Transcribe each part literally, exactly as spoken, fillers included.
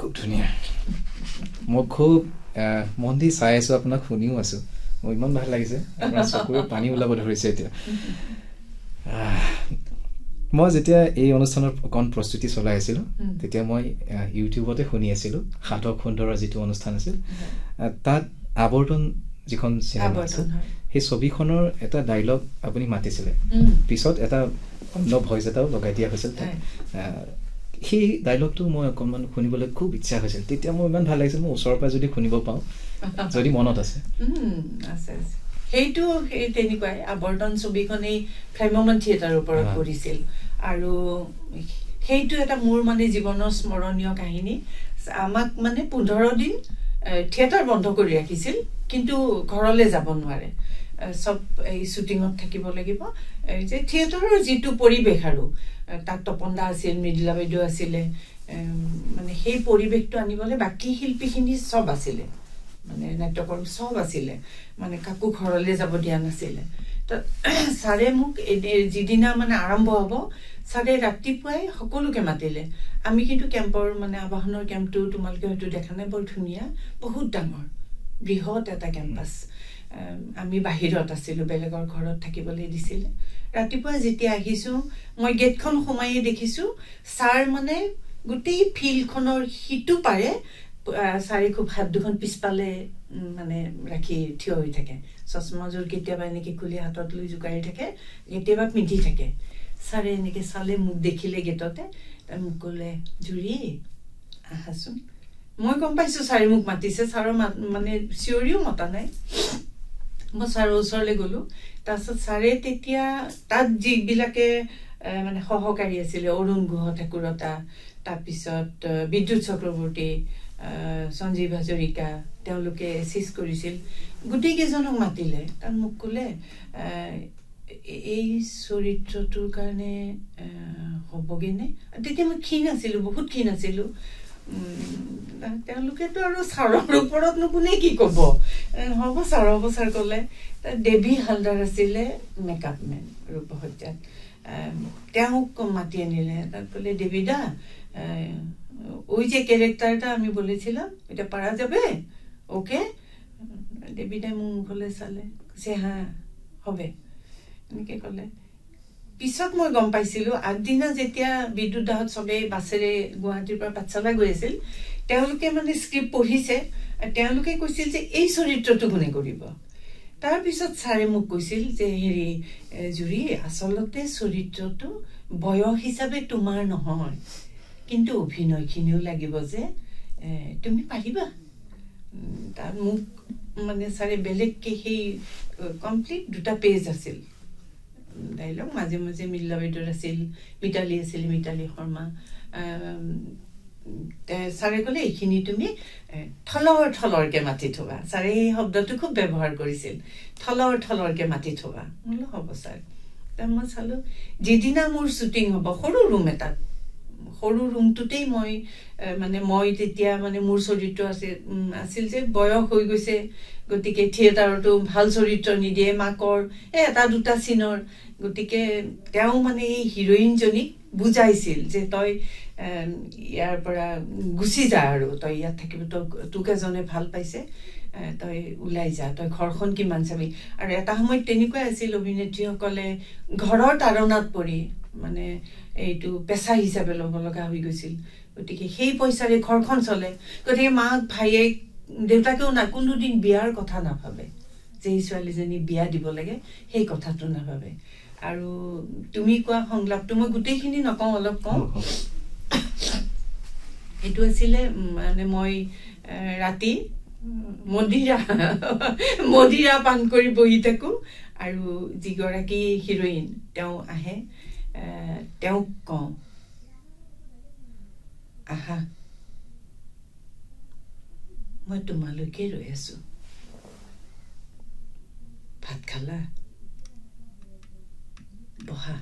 খুব ধুনীয়া মই খুব মন দি চাই আছো আপোনাক শুনিও আছো মোৰ ইমান ভাল লাগিছে আপোনাৰ চকুৰে পানী ওলাব ধৰিছে এতিয়া মই যেতিয়া এই অনুষ্ঠানৰ অকণ প্ৰস্তুতি চলাই আছিলো তেতিয়া মই ইউটিউবতে শুনি আছিলো সাতক সুন্দৰৰ যিটো অনুষ্ঠান আছিল তাত আৱৰ্তন যিখন চিনেমা আছিল সেই ছবিখনৰ এটা ডায়লগ আপুনি মাতিছিলে পিছত এটা অন্য ভইচ এটাও লগাই দিয়া হৈছিল সেই ডায়লগটো মই অকণমান শুনিবলৈ খুব ইচ্ছা হৈছিল তেতিয়া মোৰ ইমান ভাল লাগিছিল মই ওচৰৰ পৰা যদি শুনিব পাওঁ যদি মনত আছে আছে সেইটো সেই তেনেকুৱাই আৱৰ্তন ছবিখনেই ভ্ৰাম্যমাণ থিয়েটাৰৰ ওপৰত কৰিছিল আৰু সেইটো এটা মোৰ মানে জীৱনৰ স্মৰণীয় কাহিনী আমাক মানে পোন্ধৰ দিন থিয়েটাৰ বন্ধ কৰি ৰাখিছিল কিন্তু ঘৰলৈ যাব নোৱাৰে সব এই শ্বুটিঙত থাকিব লাগিব যে থিয়েটাৰৰ যিটো পৰিৱেশ আৰু তাত তপন দা আছিল মৃদুলা বাইদেউ আছিলে মানে সেই পৰিৱেশটো আনিবলৈ বাকী শিল্পীখিনি সব আছিলে মানে নাট্যকৰ্মী সব আছিলে মানে কাকো ঘৰলৈ যাব দিয়া নাছিলে তো ছাৰে মোক যিদিনা মানে আৰম্ভ হ'ব ছাৰে ৰাতিপুৱাই সকলোকে মাতিলে আমি কিন্তু কেম্পৰ মানে আবাহনৰ কেম্পটো তোমালোকে হয়তো দেখা নাই বৰ ধুনীয়া বহুত ডাঙৰ বৃহৎ এটা কেম্পাছ আমি বাহিৰত আছিলো বেলেগৰ ঘৰত থাকিবলৈ দিছিলে ৰাতিপুৱা যেতিয়া আহিছো মই গেটখন সোমাইয়ে দেখিছো ছাৰ মানে গোটেই ফিল্ডখনৰ হিটো পাৰে ছাৰে খুব হাত দুখন পিছপালে মানে ৰাখি থিয় হৈ থাকে চশমাযোৰ কেতিয়াবা এনেকে খুলি হাতত লৈ জোকাৰি থাকে কেতিয়াবা পিন্ধি থাকে ছাৰে এনেকে চালে মোক দেখিলে গেটতে মোক ক'লে জুৰি আহাচোন মই গম পাইছো ছাৰে মোক মাতিছে ছাৰৰ মানে চিঞৰিও মতা নাই মই ছাৰৰ ওচৰলৈ গ'লো তাৰপিছত ছাৰে তেতিয়া তাত যিবিলাকে মানে সহকাৰী আছিলে অৰুণ গুহ ঠাকুৰতা তাৰপিছত বিদ্যুৎ চক্ৰৱৰ্তী সঞ্জীৱ হাজৰিকা তেওঁলোকে এচিষ্ট কৰিছিল গোটেইকেইজনক মাতিলে কাৰণ মোক ক'লে এই চৰিত্ৰটোৰ কাৰণে হ'বগেনে তেতিয়া মই ক্ষীণ আছিলোঁ বহুত ক্ষীণ আছিলোঁ তেওঁলোকেতো আৰু ছাৰৰ ওপৰতনো কোনে কি ক'ব হ'ব ছাৰ হ'ব ছাৰ ক'লে দেৱী হালদাৰ আছিলে মেকআপ মেন ৰূপসজ্জাত তেওঁক মাতি আনিলে তাত ক'লে দেৱী দা ওই যে ক্যারেক্টারটা আমি বলেছিলাম এটা পারা যাবে ওকে দেবীদাই মোৰ মুখলৈ চালে যে হ্যাঁ হবে এনেকে ক'লে পিছত মই গম পাইছিলো আগদিনা যেতিয়া বিদ্যুৎ দাহত সবে বাছেৰে গুৱাহাটীৰ পৰা পাঠশালা গৈ আছিল তেওঁলোকে মানে স্ক্ৰিপ্ট পঢ়িছে তেওঁলোকে কৈছিল যে এই চৰিত্ৰটো কোনে কৰিব তাৰ পিছত ছাৰে মোক কৈছিল যে হেৰি জুৰি আচলতে চৰিত্ৰটো বয়স হিচাপে তোমাৰ নহয় কিন্তু অভিনয়খিনিও লাগিব যে তুমি পাৰিবা তাৰ মোক মানে ছাৰে বেলেগকে সেই কমপ্লিট দুটা পেজ আছিল ডাইলগ মাজে মাজে মিল্লা বাইদেউৰ আছিল মিতালী আছিল মিতালী শৰ্মা ছাৰে ক'লে এইখিনি তুমি থলৰ থলৰকে মাতি থবা ছাৰে এই শব্দটো খুব ব্যৱহাৰ কৰিছিল থলৰ থলৰকে মাতি থবা বোলো হ'ব ছাৰ তাৰ মই চালো যিদিনা মোৰ শ্বুটিং হ'ব সৰু ৰুম এটাত সৰু ৰুমটোতেই মই মানে মই তেতিয়া মানে মোৰ চৰিত্ৰ আছিল আছিল যে বয়স হৈ গৈছে গতিকে থিয়েটাৰতো ভাল চৰিত্ৰ নিদিয়ে মাকৰ এটা দুটা চিনৰ গতিকে তেওঁ মানে এই হিৰোইনজনীক বুজাইছিল যে তই ইয়াৰ পৰা গুচি যা আৰু তই ইয়াত থাকিব তোক এজনে ভাল পাইছে তই ওলাই যা তই ঘৰখন কিমান চাবি আৰু এটা সময়ত তেনেকুৱাই আছিল অভিনেত্ৰীসকলে ঘৰৰ তাৰণাত পৰি মানে এইটো পেছা হিচাপে ল'ব লগা হৈ গৈছিল গতিকে সেই পইচাৰে ঘৰখন চলে গতিকে মাক ভাইয়েক দেউতাকেও না কোনোদিন বিয়াৰ কথা নাভাবে যে এই ছোৱালীজনী বিয়া দিব লাগে সেই কথাটো নাভাবে আৰু তুমি কোৱা সংলাপটো মই গোটেইখিনি নকওঁ অলপ কওঁ এইটো আছিলে মানে মই ৰাতি মদিৰা মদিৰা পান কৰি বহি থাকো আৰু যিগৰাকী হিৰোইন তেওঁ আহে তেওঁক কওঁ আহা মই তোমালৈকে ৰৈ আছো ভাত খালা বহা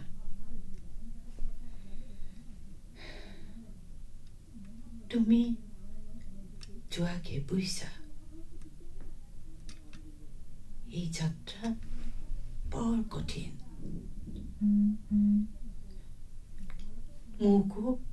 তুমি যোৱাকে বুইছা এই যাত্ৰা বৰ কঠিন মোকো